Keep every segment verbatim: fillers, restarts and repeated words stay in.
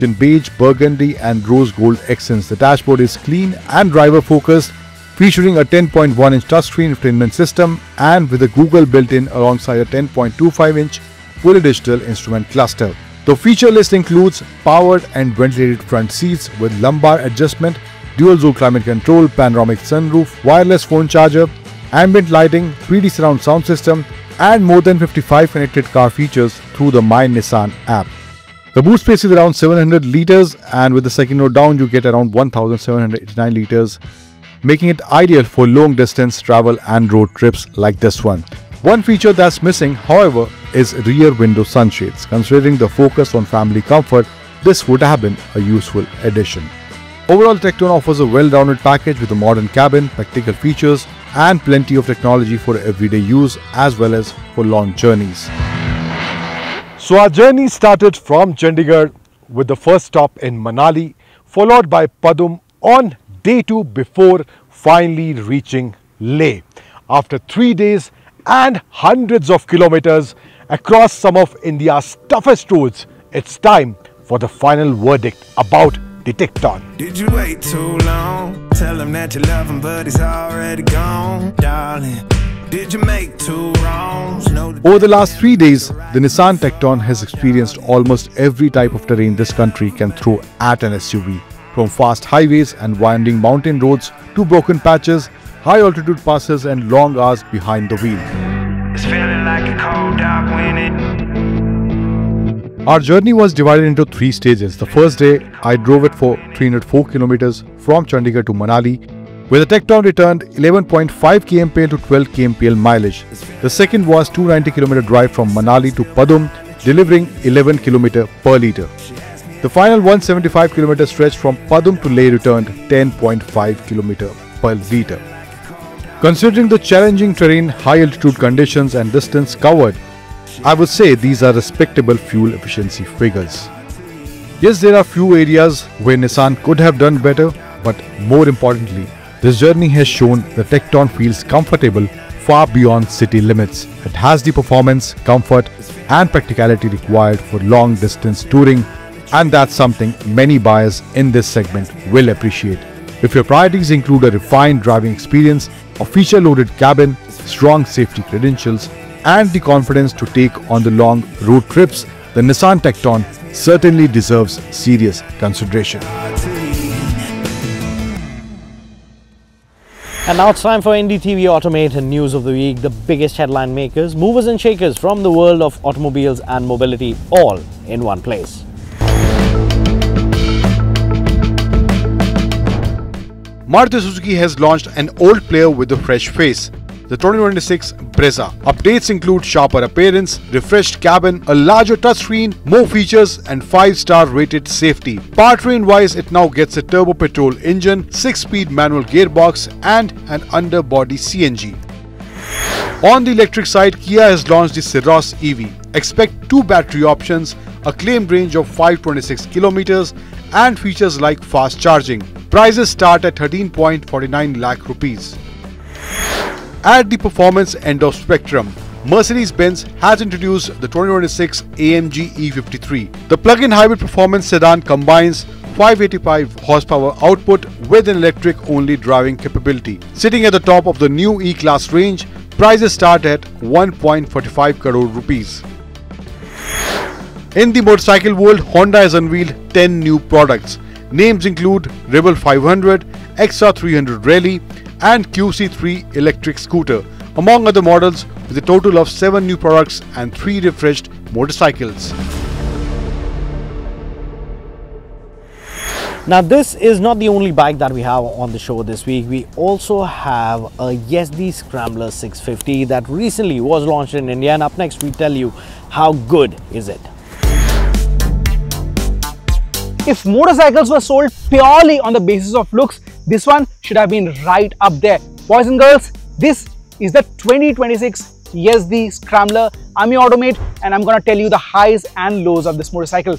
in beige, burgundy and rose gold accents. The dashboard is clean and driver focused, featuring a ten point one inch touchscreen infotainment system and with a Google built-in alongside a ten point two five inch fully digital instrument cluster. The feature list includes powered and ventilated front seats with lumbar adjustment, dual zone climate control, panoramic sunroof, wireless phone charger, ambient lighting, three D surround sound system and more than fifty-five connected car features through the My Nissan app. The boot space is around seven hundred liters and with the second row down you get around one thousand seven hundred eighty-nine liters, making it ideal for long distance travel and road trips like this one. One feature that's missing, however, is rear window sunshades. Considering the focus on family comfort, this would have been a useful addition. Overall, Tecton offers a well-rounded package with a modern cabin, practical features and plenty of technology for everyday use as well as for long journeys. So our journey started from Chandigarh with the first stop in Manali, followed by Padum on day two before finally reaching Leh. After three days and hundreds of kilometers across some of India's toughest roads, it's time for the final verdict about the Tecton. Did you wait too long? Tell him that you love him, but he's already gone, darling. Did you make two wrongs? No. Over the last three days, the Nissan Tecton has experienced almost every type of terrain this country can throw at an S U V. From fast highways and winding mountain roads to broken patches, high altitude passes and long hours behind the wheel. It's feeling like a cold dark winter. Our journey was divided into three stages. The first day, I drove it for three hundred four kilometers from Chandigarh to Manali, where the Tecton returned eleven point five kilometers per to twelve kilometers per mileage. The second was two hundred ninety kilometer drive from Manali to Padum, delivering eleven kilometers per litre. The final one hundred seventy-five kilometer stretch from Padum to Leh returned ten point five kilometers per litre. Considering the challenging terrain, high altitude conditions and distance covered, I would say these are respectable fuel efficiency figures. Yes, there are few areas where Nissan could have done better, but more importantly, this journey has shown the Tecton feels comfortable far beyond city limits. It has the performance, comfort and practicality required for long distance touring, and that's something many buyers in this segment will appreciate. If your priorities include a refined driving experience, a feature-loaded cabin, strong safety credentials and the confidence to take on the long road trips, the Nissan Tecton certainly deserves serious consideration. And now it's time for N D T V Automate and News of the Week, the biggest headline makers, movers and shakers from the world of automobiles and mobility, all in one place. Maruti Suzuki has launched an old player with a fresh face. The twenty twenty-six Brezza. Updates include sharper appearance, refreshed cabin, a larger touchscreen, more features and five star rated safety. Powertrain wise, it now gets a turbo petrol engine, six speed manual gearbox and an underbody C N G. On the electric side, Kia has launched the Ceros E V. Expect two battery options, a claimed range of five hundred twenty-six kilometers and features like fast charging. Prices start at thirteen point four nine lakh rupees. At the performance end of spectrum, Mercedes-Benz has introduced the twenty twenty-six A M G E fifty-three. The plug-in hybrid performance sedan combines five hundred eighty-five horsepower output with an electric-only driving capability. Sitting at the top of the new E-Class range, prices start at one point four five crore rupees. In the motorcycle world, Honda has unveiled ten new products. Names include Rebel five hundred, X R three hundred Rally and Q C three electric scooter, among other models, with a total of seven new products and three refreshed motorcycles. Now this is not the only bike that we have on the show this week. We also have a Yazdi Scrambler six fifty that recently was launched in India, and up next we tell you how good is it. If motorcycles were sold purely on the basis of looks, this one should have been right up there. Boys and girls, this is the twenty twenty-six Yazdi Scrambler. I'm your Automate and I'm gonna tell you the highs and lows of this motorcycle.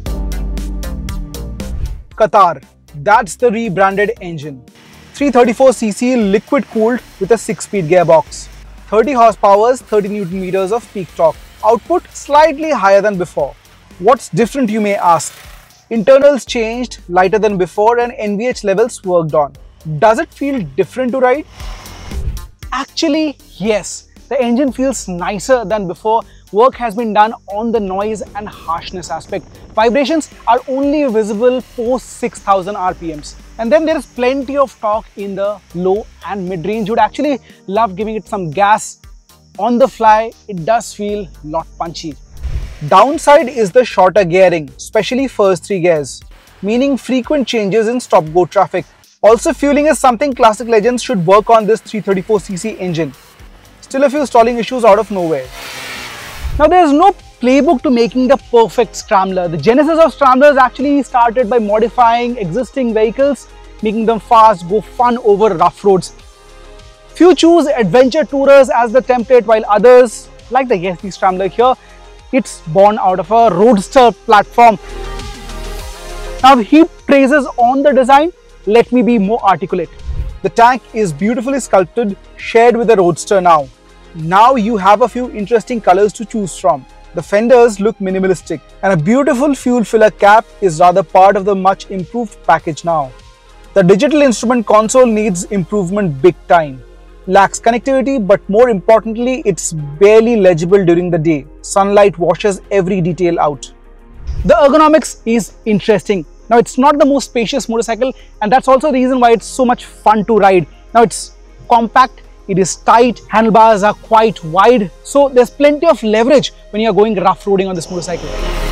Qatar, that's the rebranded engine. three thirty-four c c liquid cooled with a six speed gearbox. thirty horsepower, thirty newton meters of peak torque. Output slightly higher than before. What's different, you may ask? Internals changed, lighter than before, and N V H levels worked on. Does it feel different to ride? Actually, yes. The engine feels nicer than before. Work has been done on the noise and harshness aspect. Vibrations are only visible post six thousand R P Ms. And then there is plenty of torque in the low and mid-range. You would actually love giving it some gas. On the fly, it does feel a lot punchy. Downside is the shorter gearing, especially first three gears, meaning frequent changes in stop-go traffic. Also, fueling is something Classic Legends should work on this three thirty-four c c engine. Still a few stalling issues out of nowhere. Now, there is no playbook to making the perfect scrambler. The genesis of scramblers actually started by modifying existing vehicles, making them fast, go fun over rough roads. Few choose adventure tourers as the template, while others, like the Yes The Scrambler here, it's born out of a roadster platform. Now, heap praises on the design. Let me be more articulate. The tank is beautifully sculpted, shared with the roadster now. Now you have a few interesting colors to choose from. The fenders look minimalistic, and a beautiful fuel filler cap is rather part of the much improved package now. The digital instrument console needs improvement big time. Lacks connectivity, but more importantly, it's barely legible during the day. Sunlight washes every detail out. The ergonomics is interesting. Now, it's not the most spacious motorcycle, and that's also the reason why it's so much fun to ride. Now, it's compact, it is tight, handlebars are quite wide, so there's plenty of leverage when you're going rough roading on this motorcycle.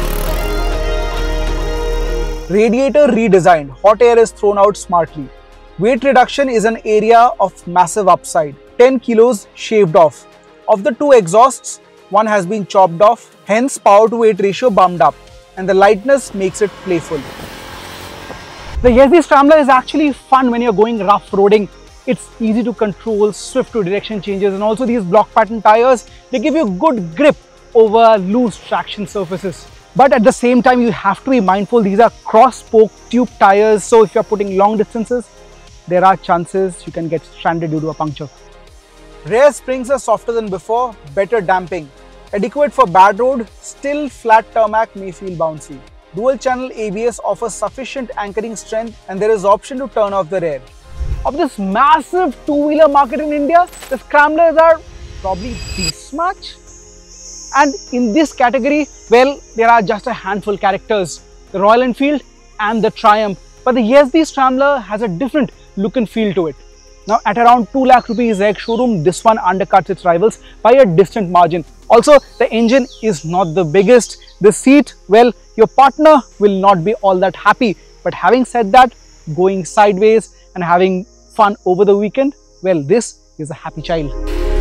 Radiator redesigned, hot air is thrown out smartly. Weight reduction is an area of massive upside. ten kilos shaved off. Of the two exhausts, one has been chopped off, hence power to weight ratio bumped up, and the lightness makes it playful. The Yes The Scrambler is actually fun when you're going rough roading. It's easy to control, swift to direction changes, and also these block pattern tires, they give you good grip over loose traction surfaces. But at the same time, you have to be mindful, these are cross-spoke tube tires, so if you're putting long distances, there are chances you can get stranded due to a puncture. Rear springs are softer than before, better damping. Adequate for bad road, still flat tarmac may feel bouncy. Dual channel A B S offers sufficient anchoring strength, and there is option to turn off the rear. Of this massive two-wheeler market in India, the Scramblers are probably this much. And in this category, well, there are just a handful characters, the Royal Enfield and the Triumph. But the Yes The Scrambler has a different look and feel to it. Now, at around two lakh rupees ex-showroom, this one undercuts its rivals by a distant margin. Also, the engine is not the biggest. The seat, well, your partner will not be all that happy. But having said that, going sideways and having fun over the weekend, well, this is a happy child.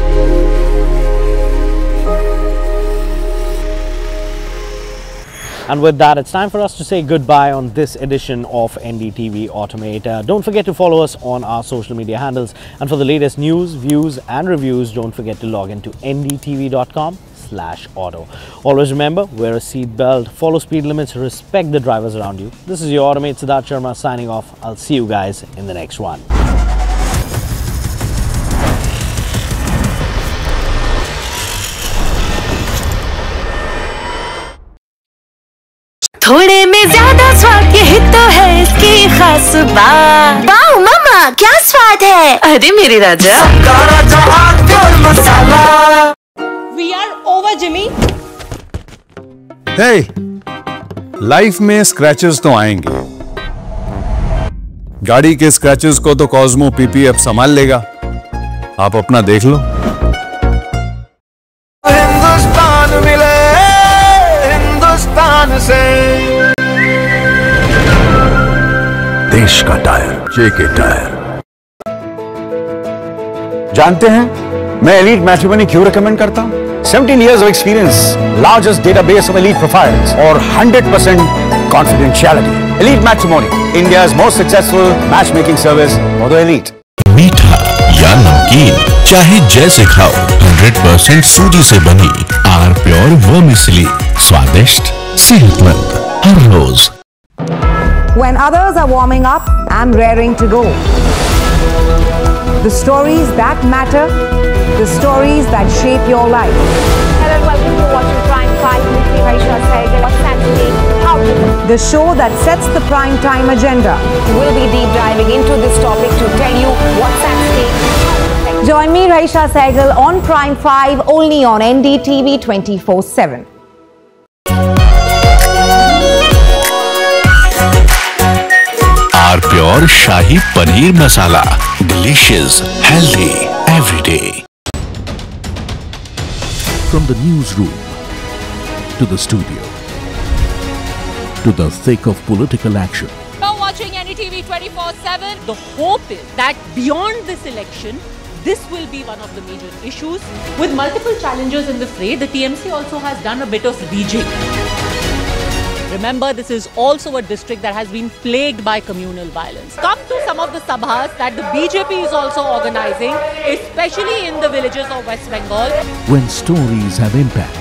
And with that, it's time for us to say goodbye on this edition of N D T V Automate. Uh, don't forget to follow us on our social media handles. And for the latest news, views and reviews, don't forget to log into N D T V dot com slash auto. Always remember, wear a seat belt, follow speed limits, respect the drivers around you. This is your Automate Siddharth Sharma signing off. I'll see you guys in the next one. थोड़े में ज्यादा स्वाद यही तो है इसकी खास बात। वाओ मामा, क्या स्वाद है? अरे मेरे राजा। We are over, Jimmy. Hey, life में स्क्रैचेस तो आएंगे। गाड़ी के स्क्रैचेस को तो कॉस्मो पीपी अब संभाल लेगा। आप अपना देख लो। हिंदुस्तान मिले हिंदुस्तान से, देश का टायर, जेके टायर। जानते हैं मैं एलीट मैट्रिमोनी क्यों रिकमेंड करता हूं? seventeen years of experience, largest database of elite profiles, और one hundred percent confidentiality. Elite Matrimony, India's most successful matchmaking service for the elite. मीठा या नमकीन, चाहे जैसे खाओ, one hundred percent सूजी से बनी आर प्योर वर्मिसेली, स्वादिष्ट, सेहतमंद, हर रोज। When others are warming up, I'm raring to go. The stories that matter, the stories that shape your life. Hello and welcome to watching Prime five with me, Raisha Sehgal. What's happening? How the show that sets the prime time agenda. We'll be deep diving into this topic to tell you what's at stake. Join me, Raisha Sehgal, on Prime five, only on N D T V twenty-four seven. R Pure Shahi Paneer Masala. Delicious, healthy, every day. From the newsroom to the studio to the thick of political action. You're watching N D T V twenty-four seven. The hope is that beyond this election, this will be one of the major issues. With multiple challengers in the fray, the T M C also has done a bit of rejigging. Remember, this is also a district that has been plagued by communal violence. Come to some of the sabhas that the B J P is also organizing, especially in the villages of West Bengal. When stories have impact,